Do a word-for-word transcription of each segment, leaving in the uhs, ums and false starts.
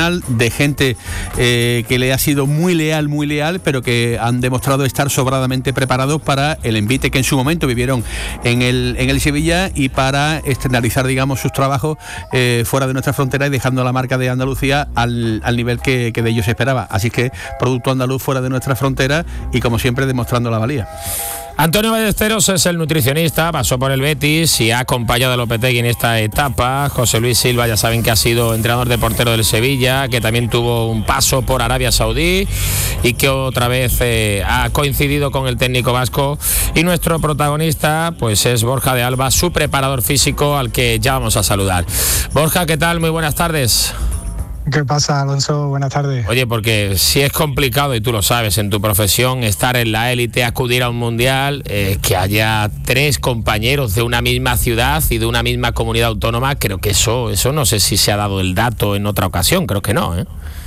profesional, de gente eh, que le ha sido muy leal, muy leal, pero que han demostrado estar sobradamente preparados para el envite que en su momento vivieron en el, en el Sevilla y para externalizar, digamos, sus trabajos eh, fuera de nuestra frontera y dejando la marca de Andalucía al, al nivel que, que de ellos se esperaba. Así que producto andaluz fuera de nuestra frontera y, como siempre, demostrando la valía. Antonio Ballesteros es el nutricionista, pasó por el Betis y ha acompañado a Lopetegui en esta etapa. José Luis Silva, ya saben que ha sido entrenador de portero del Sevilla, que también tuvo un paso por Arabia Saudí y que otra vez eh, ha coincidido con el técnico vasco. Y nuestro protagonista pues es Borja de Alba, su preparador físico, al que ya vamos a saludar. Borja, ¿qué tal? Muy buenas tardes. ¿Qué pasa, Alonso? Buenas tardes. Oye, porque si es complicado, y tú lo sabes, en tu profesión, estar en la élite, acudir a un mundial, eh, que haya tres compañeros de una misma ciudad y de una misma comunidad autónoma, creo que eso, eso no sé si se ha dado el dato en otra ocasión, creo que no, ¿eh?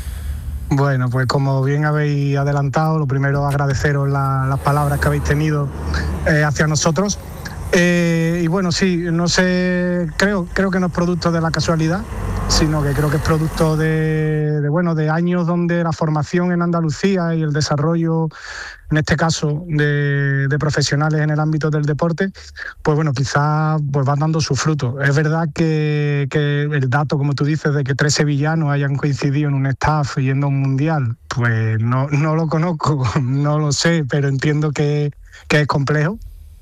Bueno, pues como bien habéis adelantado, lo primero agradeceros la, las palabras que habéis tenido eh, hacia nosotros. Eh, y bueno, sí, no sé, creo, creo que no es producto de la casualidad, sino que creo que es producto de, de, bueno, de años donde la formación en Andalucía y el desarrollo, en este caso, de, de profesionales en el ámbito del deporte, pues bueno, quizás pues van dando sus frutos. Es verdad que, que el dato, como tú dices, de que tres sevillanos hayan coincidido en un staff yendo a un mundial, pues no, no lo conozco, no lo sé, pero entiendo que, que es complejo.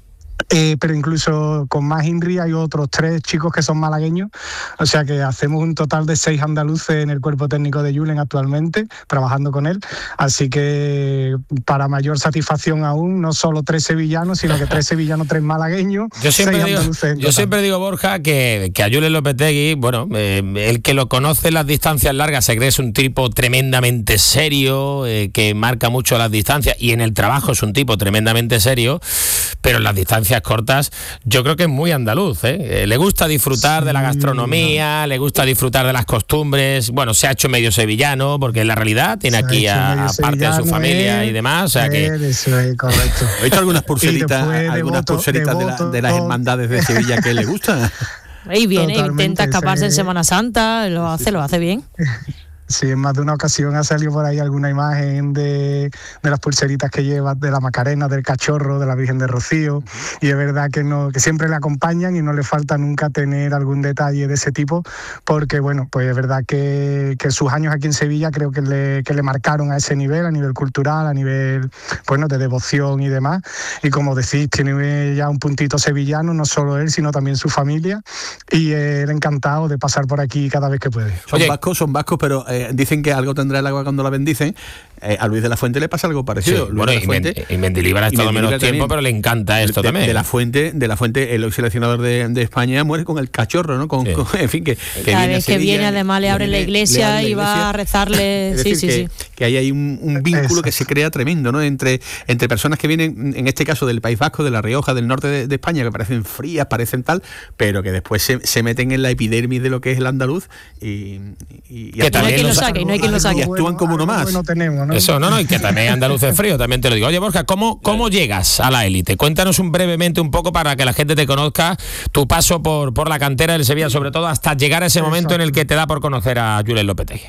Eh, pero incluso con más INRI hay otros tres chicos que son malagueños, o sea que hacemos un total de seis andaluces en el cuerpo técnico de Julen actualmente, trabajando con él, así que para mayor satisfacción aún, no solo tres sevillanos, sino que tres sevillanos, tres malagueños, yo siempre seis digo, andaluces en yo siempre digo, Borja, que, que a Julen Lopetegui, bueno, eh, el que lo conoce en las distancias largas se cree que es un tipo tremendamente serio, eh, que marca mucho las distancias, y en el trabajo es un tipo tremendamente serio, pero en las distancias cortas yo creo que es muy andaluz, ¿eh? Le gusta disfrutar sí, de la gastronomía, no. le gusta disfrutar de las costumbres. Bueno, se ha hecho medio sevillano porque en la realidad tiene se aquí a, a parte de su familia eh, y demás, o sea que eso es correcto. ¿He hecho algunas pulseritas, algunas voto, pulseritas de, de, la, de las hermandades de Sevilla que le gustan? Y viene, totalmente, intenta escaparse en Semana Santa, lo hace, lo hace bien. Sí, en más de una ocasión ha salido por ahí alguna imagen de, de las pulseritas que lleva, de la Macarena, del Cachorro, de la Virgen de Rocío, y es verdad que no, que siempre le acompañan y no le falta nunca tener algún detalle de ese tipo, porque bueno, pues es verdad que, que sus años aquí en Sevilla creo que le, que le marcaron a ese nivel, a nivel cultural, a nivel bueno, de devoción y demás, y como decís, tiene ya un puntito sevillano, no solo él, sino también su familia, y él encantado de pasar por aquí cada vez que puede. Son Oye, vascos, son vascos, pero... Eh, dicen que algo tendrá el agua cuando la bendicen. Eh, a Luis de la Fuente le pasa algo parecido. Sí, bueno, y, Fuente, y Mendilibar ha estado menos tiempo, también, pero le encanta esto de, también. De la Fuente, de la Fuente, el hoy seleccionador de, de España muere con el Cachorro, ¿no? Con, sí. con, en fin, que, que cada viene vez que viene, además le abre la iglesia y va a rezarle. Es sí, decir, sí, que, sí. que hay ahí un, un vínculo Eso. que se crea tremendo, ¿no? Entre, entre personas que vienen, en este caso del País Vasco, de La Rioja, del norte de, de España, que parecen frías, parecen tal, pero que después se, se meten en la epidermis de lo que es el andaluz y, y, y que no hay quien lo saque, no hay quien lo saque. Y actúan como uno más. Bueno tenemos, ¿no? Eso, no, no, y que también andaluz es frío, también te lo digo. Oye, Borja, ¿cómo, cómo llegas a la élite? Cuéntanos un brevemente un poco para que la gente te conozca, tu paso por, por la cantera del Sevilla, sobre todo hasta llegar a ese Exacto. momento en el que te da por conocer a Julen Lopetegui.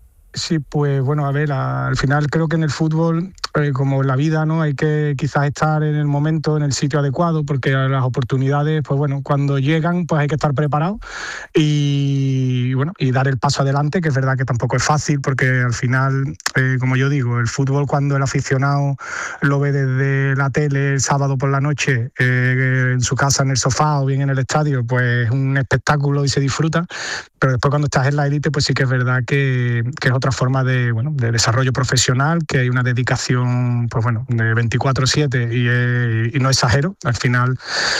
Sí, pues bueno, a ver, a, al final creo que en el fútbol, eh, como en la vida, ¿no? Hay que quizás estar en el momento, en el sitio adecuado, porque las oportunidades, pues bueno, cuando llegan, pues hay que estar preparado y bueno, y dar el paso adelante, que es verdad que tampoco es fácil, porque al final, eh, como yo digo, el fútbol cuando el aficionado lo ve desde la tele el sábado por la noche, eh, en su casa, en el sofá o bien en el estadio, pues es un espectáculo y se disfruta, pero después cuando estás en la élite, pues sí que es verdad que, que es otra forma de, bueno, de desarrollo profesional, que hay una dedicación pues bueno, de veinticuatro siete y, eh, y no exagero. Al final,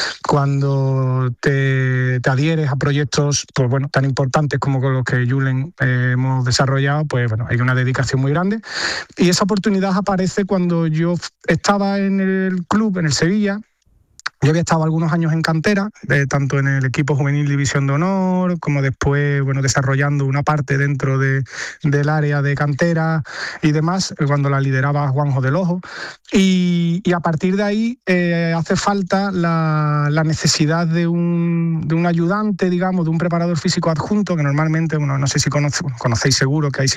cuando te, te adhieres a proyectos pues bueno, tan importantes como los que Julen eh, hemos desarrollado, pues bueno, hay una dedicación muy grande. Y esa oportunidad aparece cuando yo estaba en el club, en el Sevilla. Yo había estado algunos años en cantera, eh, tanto en el equipo juvenil División de Honor, como después, bueno, desarrollando una parte dentro de, del área de cantera y demás, cuando la lideraba Juanjo del Ojo. Y, y a partir de ahí eh, hace falta la, la necesidad de un, de un ayudante, digamos, de un preparador físico adjunto, que normalmente, bueno, no sé si conoce, conocéis seguro que hay